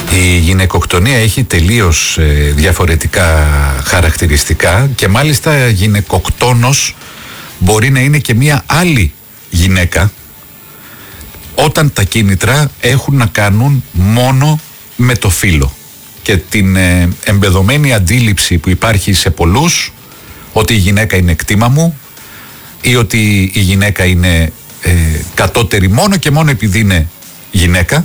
Η γυναικοκτονία έχει τελείως διαφορετικά χαρακτηριστικά και μάλιστα γυναικοκτόνος μπορεί να είναι και μία άλλη γυναίκα όταν τα κίνητρα έχουν να κάνουν μόνο με το φύλο και την εμπεδωμένη αντίληψη που υπάρχει σε πολλούς ότι η γυναίκα είναι κτήμα μου ή ότι η γυναίκα είναι κατώτερη μόνο και μόνο επειδή είναι γυναίκα.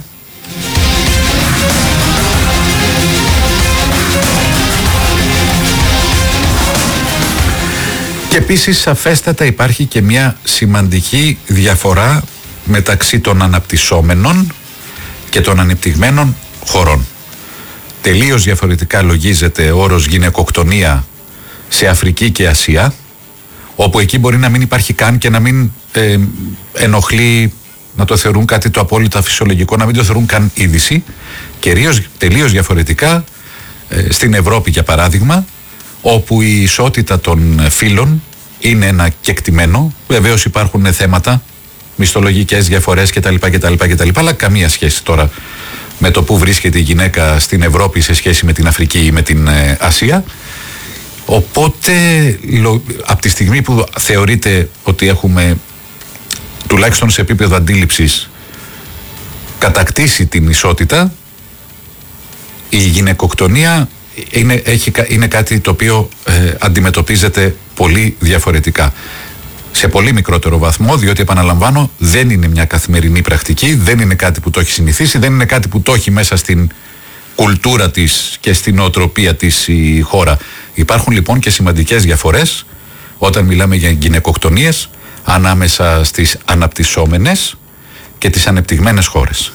Και επίσης σαφέστατα υπάρχει και μια σημαντική διαφορά μεταξύ των αναπτυσσόμενων και των ανεπτυγμένων χωρών. Τελείως διαφορετικά λογίζεται ο όρος γυναικοκτονία σε Αφρική και Ασία, όπου εκεί μπορεί να μην υπάρχει καν και να μην ενοχλεί, να το θεωρούν κάτι το απόλυτα φυσιολογικό, να μην το θεωρούν καν είδηση. Και τελείως διαφορετικά στην Ευρώπη, για παράδειγμα, όπου η ισότητα των φύλων είναι ένα κεκτημένο. Βεβαίως υπάρχουν θέματα, μισθολογικές διαφορές κτλ, αλλά καμία σχέση τώρα με το που βρίσκεται η γυναίκα στην Ευρώπη σε σχέση με την Αφρική ή με την Ασία. Οπότε από τη στιγμή που θεωρείται ότι έχουμε, τουλάχιστον σε επίπεδο αντίληψης, κατακτήσει την ισότητα, η γυναικοκτονία είναι κάτι το οποίο αντιμετωπίζεται πολύ διαφορετικά. Σε πολύ μικρότερο βαθμό, διότι επαναλαμβάνω, δεν είναι μια καθημερινή πρακτική, δεν είναι κάτι που το έχει συνηθίσει, δεν είναι κάτι που το έχει μέσα στην κουλτούρα της και στην νοοτροπία της η χώρα. Υπάρχουν λοιπόν και σημαντικές διαφορές όταν μιλάμε για γυναικοκτονίες ανάμεσα στις αναπτυσσόμενες και τις ανεπτυγμένες χώρες.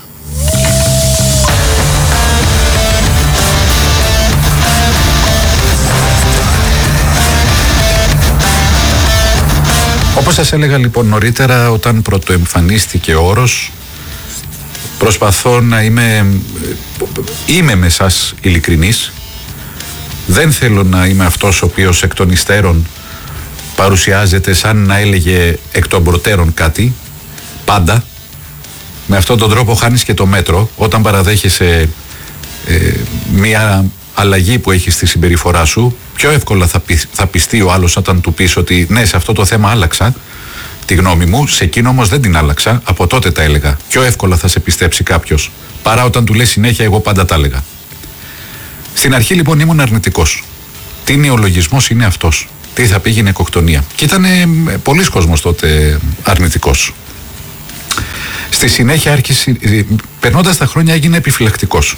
Όπως σας έλεγα λοιπόν νωρίτερα, όταν πρωτοεμφανίστηκε ο όρος, προσπαθώ να είμαι με σας ειλικρινής. Δεν θέλω να είμαι αυτός ο οποίος εκ των υστέρων παρουσιάζεται σαν να έλεγε εκ των προτέρων κάτι. Πάντα με αυτόν τον τρόπο χάνεις και το μέτρο. Όταν παραδέχεσαι μια αλλαγή που έχει στη συμπεριφορά σου, πιο εύκολα θα πιστεί ο άλλος όταν του πεις ότι ναι, σε αυτό το θέμα άλλαξα τη γνώμη μου, σε εκείνο όμως δεν την άλλαξα, από τότε τα έλεγα. Πιο εύκολα θα σε πιστέψει κάποιος παρά όταν του λέει συνέχεια εγώ πάντα τα έλεγα. Στην αρχή λοιπόν ήμουν αρνητικός. Τι νεολογισμός είναι αυτός, τι θα πει γυναικοκτονία. Και ήταν πολλοί κόσμος τότε αρνητικός. Στη συνέχεια άρχισε, περνώντας τα χρόνια έγινε επιφυλακτικός.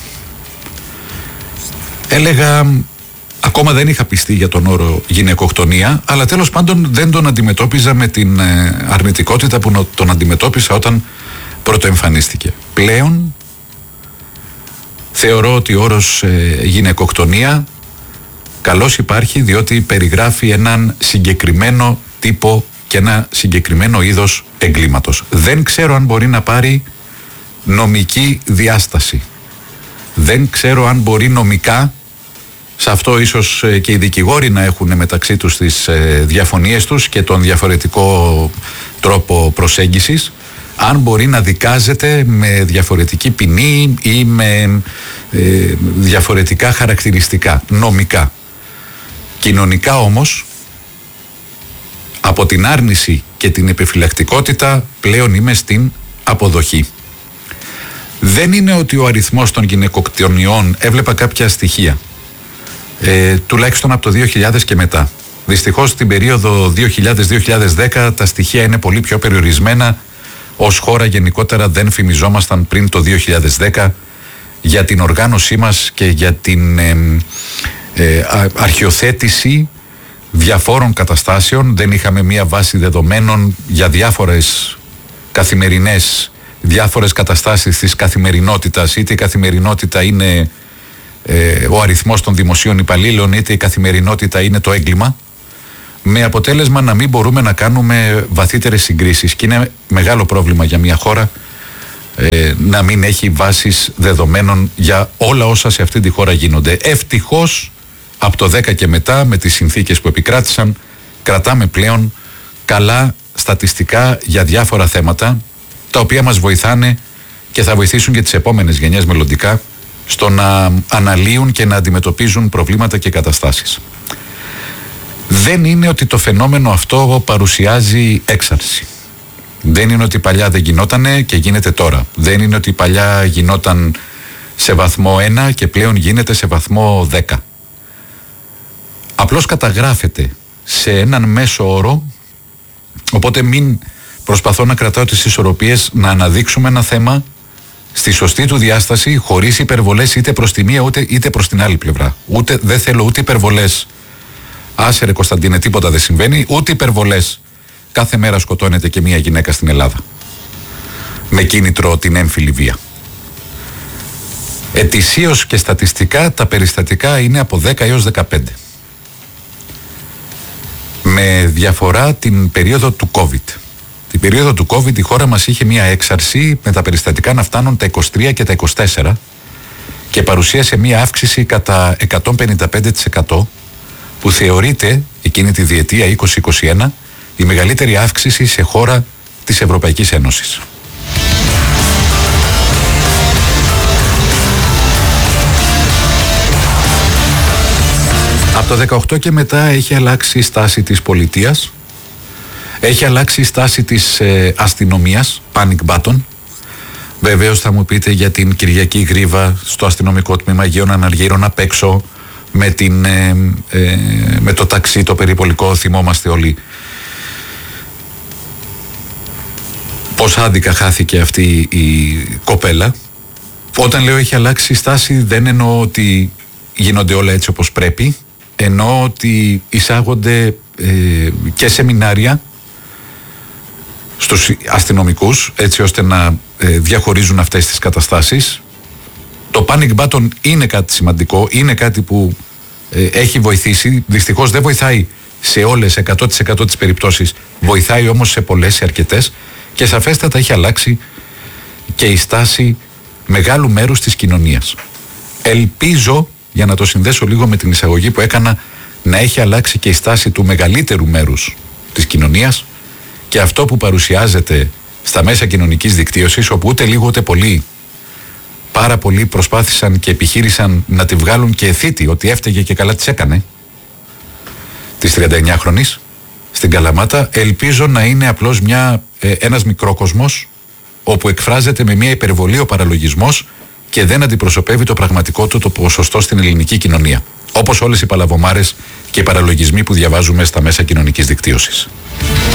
Έλεγα, ακόμα δεν είχα πιστεί για τον όρο γυναικοκτονία, αλλά τέλος πάντων δεν τον αντιμετώπιζα με την αρνητικότητα που τον αντιμετώπισα όταν πρωτοεμφανίστηκε. Πλέον θεωρώ ότι ο όρος γυναικοκτονία καλώς υπάρχει, διότι περιγράφει έναν συγκεκριμένο τύπο και ένα συγκεκριμένο είδος εγκλήματος. Δεν ξέρω αν μπορεί να πάρει νομική διάσταση. Δεν ξέρω αν μπορεί νομικά, σε αυτό ίσως και οι δικηγόροι να έχουν μεταξύ τους τις διαφωνίες τους και τον διαφορετικό τρόπο προσέγγισης, αν μπορεί να δικάζεται με διαφορετική ποινή ή με διαφορετικά χαρακτηριστικά, νομικά. Κοινωνικά όμως, από την άρνηση και την επιφυλακτικότητα πλέον είμαι στην αποδοχή. Δεν είναι ότι ο αριθμός των γυναικοκτονιών, έβλεπα κάποια στοιχεία, τουλάχιστον από το 2000 και μετά. Δυστυχώς στην περίοδο 2000-2010 τα στοιχεία είναι πολύ πιο περιορισμένα. Ως χώρα γενικότερα δεν φημιζόμασταν πριν το 2010 για την οργάνωσή μας και για την αρχιοθέτηση διαφόρων καταστάσεων. Δεν είχαμε μία βάση δεδομένων για διάφορες καθημερινές, διάφορες καταστάσεις της καθημερινότητας, είτε η καθημερινότητα είναι ο αριθμός των δημοσίων υπαλλήλων, είτε η καθημερινότητα είναι το έγκλημα, με αποτέλεσμα να μην μπορούμε να κάνουμε βαθύτερες συγκρίσεις. Και είναι μεγάλο πρόβλημα για μια χώρα να μην έχει βάσεις δεδομένων για όλα όσα σε αυτή τη χώρα γίνονται. Ευτυχώς από το 10 και μετά, με τις συνθήκες που επικράτησαν, κρατάμε πλέον καλά στατιστικά για διάφορα θέματα, τα οποία μας βοηθάνε και θα βοηθήσουν και τις επόμενες γενιές μελλοντικά στο να αναλύουν και να αντιμετωπίζουν προβλήματα και καταστάσεις. Δεν είναι ότι το φαινόμενο αυτό παρουσιάζει έξαρση. Δεν είναι ότι παλιά δεν γινότανε και γίνεται τώρα. Δεν είναι ότι παλιά γινόταν σε βαθμό 1 και πλέον γίνεται σε βαθμό 10. Απλώς καταγράφεται σε έναν μέσο όρο, οπότε μην προσπαθώ να κρατάω τις ισορροπίες, να αναδείξουμε ένα θέμα στη σωστή του διάσταση, χωρίς υπερβολές είτε προς τη μία είτε προς την άλλη πλευρά. Δεν θέλω ούτε υπερβολές, άσε ρε Κωνσταντίνε, τίποτα δεν συμβαίνει, ούτε υπερβολές, κάθε μέρα σκοτώνεται και μία γυναίκα στην Ελλάδα με κίνητρο την έμφυλη βία. Ετησίως και στατιστικά τα περιστατικά είναι από 10 έως 15. Με διαφορά την περίοδο του COVID. Την περίοδο του COVID η χώρα μας είχε μία έξαρση με τα περιστατικά να φτάνουν τα 23 και τα 24 και παρουσίασε μία αύξηση κατά 155% που θεωρείται εκείνη τη διετία 2021 η μεγαλύτερη αύξηση σε χώρα της Ευρωπαϊκής Ένωσης. Από το 18 και μετά έχει αλλάξει η στάση της πολιτείας, έχει αλλάξει η στάση της αστυνομίας, panic button. Βεβαίως θα μου πείτε για την Κυριακή Γρίβα στο αστυνομικό τμήμα Αγίων Αναργύρων απ' έξω με το ταξί το περιπολικό, θυμόμαστε όλοι πώς άδικα χάθηκε αυτή η κοπέλα. Όταν λέω έχει αλλάξει η στάση δεν εννοώ ότι γίνονται όλα έτσι όπως πρέπει, εννοώ ότι εισάγονται και σεμινάρια στους αστυνομικούς έτσι ώστε να διαχωρίζουν αυτές τις καταστάσεις. Το panic button είναι κάτι σημαντικό, είναι κάτι που έχει βοηθήσει, δυστυχώς δεν βοηθάει σε όλες 100% τις περιπτώσεις, βοηθάει όμως σε πολλές, σε αρκετές, και σαφέστατα έχει αλλάξει και η στάση μεγάλου μέρους της κοινωνίας. Ελπίζω, για να το συνδέσω λίγο με την εισαγωγή που έκανα, να έχει αλλάξει και η στάση του μεγαλύτερου μέρους της κοινωνίας και αυτό που παρουσιάζεται στα μέσα κοινωνικής δικτύωσης, όπου ούτε λίγο ούτε πολύ, πάρα πολλοί προσπάθησαν και επιχείρησαν να τη βγάλουν και εθίτη ότι έφταιγε και καλά τις έκανε, της 39χρονης στην Καλαμάτα. Ελπίζω να είναι απλώς ένας μικρόκοσμος όπου εκφράζεται με μια υπερβολή ο παραλογισμός και δεν αντιπροσωπεύει το πραγματικό του το ποσοστό στην ελληνική κοινωνία. Όπως όλες οι παλαβομάρες και οι παραλογισμοί που διαβάζουμε στα μέσα κοινωνικής δικτύωσης.